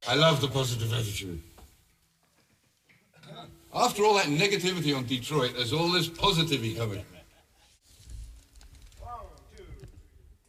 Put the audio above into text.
I love the positive attitude. After all that negativity on Detroit, there's all this positivity coming.